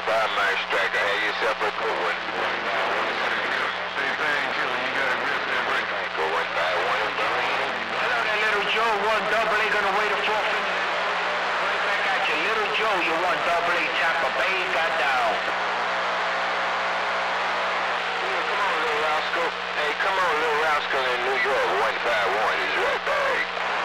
5 Mike Striker. Have yourself a good one. Say thank you. You got a grip there, break. Go 151 and Berlin. Hello there, Little Joe. 1 double A gonna wait a 4 finish. Right back at you. Little Joe, you 1 double A. Tampa Bay got down. Come on, little rascal. Hey, come on, little rascal in New York. 151 is right back.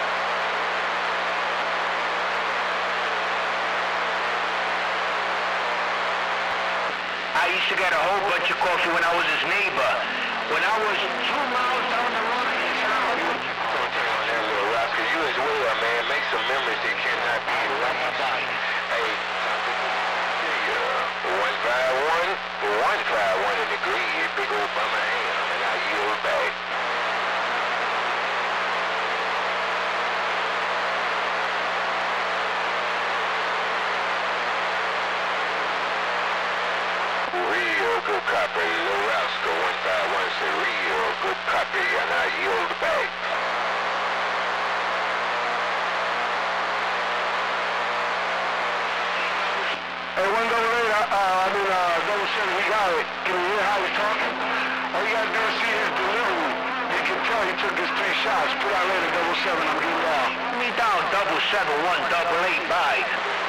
I used to get a whole bunch of coffee when I was his neighbor. When I was 2 miles down the road in his house. Don't tell on that little rascal. You as well, man. Make some memories that cannot be erased. Hey, 151, 151 in the green. Big old bummer ham, and I yield back. Real good copy, Little Rascal 151 say real good copy, and I yield back. Hey, 1 double A, double 7, we got it. Can you hear how he's talking? All you gotta do is see his delivery. You can tell he took his 3 shots. Put out later, double 7, I'm getting down. Me down, double 7, 1 double 8, bye.